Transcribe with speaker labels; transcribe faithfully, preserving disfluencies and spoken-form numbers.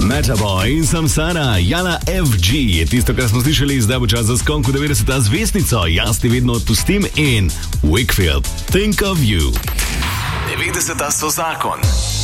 Speaker 1: Metaboy in Samsara, Jana F G je tisto, kar smo slišali, zdaj bo čas za skonku devetdeseta zvezdnico, jaz ti vedno odpustim in Wakefield, Think of You. devetdeseta so zakon.